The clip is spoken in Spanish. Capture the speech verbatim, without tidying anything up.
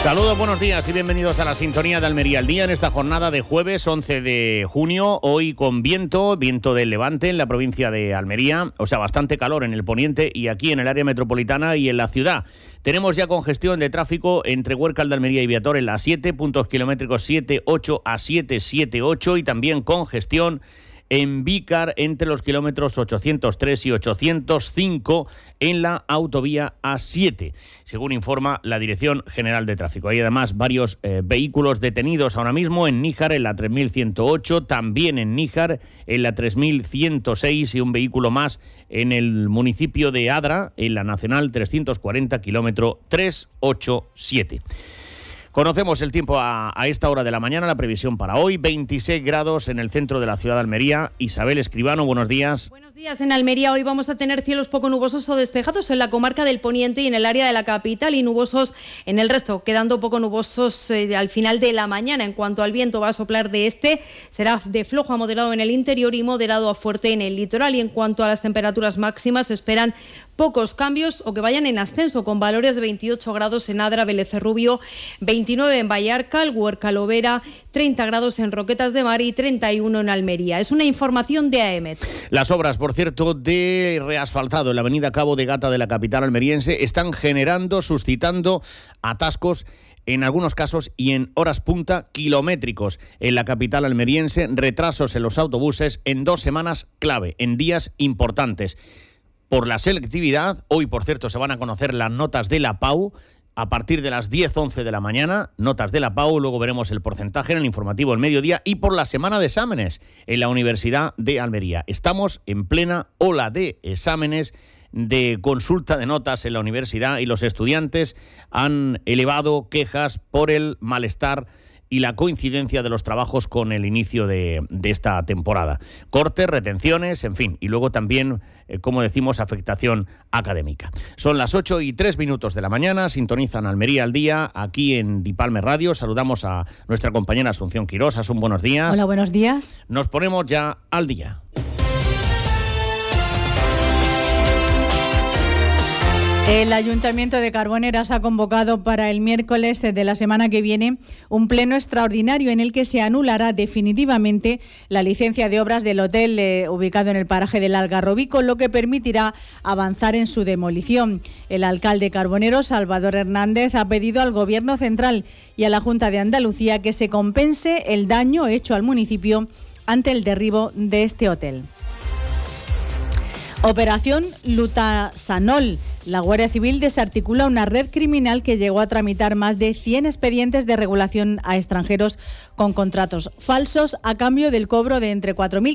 Saludos, buenos días y bienvenidos a la sintonía de Almería al Día en esta jornada de jueves once de junio, hoy con viento, viento del levante en la provincia de Almería, o sea, bastante calor en el poniente y aquí en el área metropolitana y en la ciudad. Tenemos ya congestión de tráfico entre Huércal de Almería y Viator en la siete, puntos kilométricos siete ocho a siete siete ocho y también congestión en Vícar entre los kilómetros ochocientos tres y ochocientos cinco en la autovía A siete, según informa la Dirección General de Tráfico. Hay además varios eh, vehículos detenidos ahora mismo en Níjar en la tres mil ciento ocho, también en Níjar en la tres mil ciento seis y un vehículo más en el municipio de Adra en la Nacional trescientos cuarenta, kilómetro trescientos ochenta y siete. Conocemos el tiempo a, a esta hora de la mañana, la previsión para hoy, veintiséis grados en el centro de la ciudad de Almería. Isabel Escribano, buenos días. Buenos días. En Almería hoy vamos a tener cielos poco nubosos o despejados en la comarca del Poniente y en el área de la capital y nubosos en el resto, quedando poco nubosos eh, al final de la mañana. En cuanto al viento, va a soplar de este, será de flojo a moderado en el interior y moderado a fuerte en el litoral. Y en cuanto a las temperaturas máximas, se esperan pocos cambios o que vayan en ascenso, con valores de veintiocho grados en Adra, Vélez Rubio, veintinueve en Vallarcal, Huércal, Lovera, treinta grados en Roquetas de Mar y treinta y uno en Almería. Es una información de A E M E T. Las obras, por cierto, de reasfaltado en la avenida Cabo de Gata de la capital almeriense están generando, suscitando atascos en algunos casos y en horas punta kilométricos en la capital almeriense, retrasos en los autobuses en dos semanas clave, en días importantes. Por la selectividad, hoy por cierto se van a conocer las notas de la P A U a partir de las diez once de la mañana, notas de la P A U, luego veremos el porcentaje en el informativo del mediodía y por la semana de exámenes en la Universidad de Almería. Estamos en plena ola de exámenes, de consulta de notas en la universidad y los estudiantes han elevado quejas por el malestar y la coincidencia de los trabajos con el inicio de, de esta temporada. Cortes, retenciones, en fin, y luego también, eh, como decimos, afectación académica. Son las ocho y tres minutos de la mañana, sintonizan Almería al Día, aquí en Dipalme Radio. Saludamos a nuestra compañera Asunción Quirós. Asun, buenos días. Hola, buenos días. Nos ponemos ya al día. El Ayuntamiento de Carboneras ha convocado para el miércoles de la semana que viene un pleno extraordinario en el que se anulará definitivamente la licencia de obras del hotel eh, ubicado en el paraje del Algarrobico, lo que permitirá avanzar en su demolición. El alcalde carbonero, Salvador Hernández, ha pedido al Gobierno central y a la Junta de Andalucía que se compense el daño hecho al municipio ante el derribo de este hotel. Operación Lutasanol. La Guardia Civil desarticula una red criminal que llegó a tramitar más de cien expedientes de regulación a extranjeros con contratos falsos a cambio del cobro de entre cuatro mil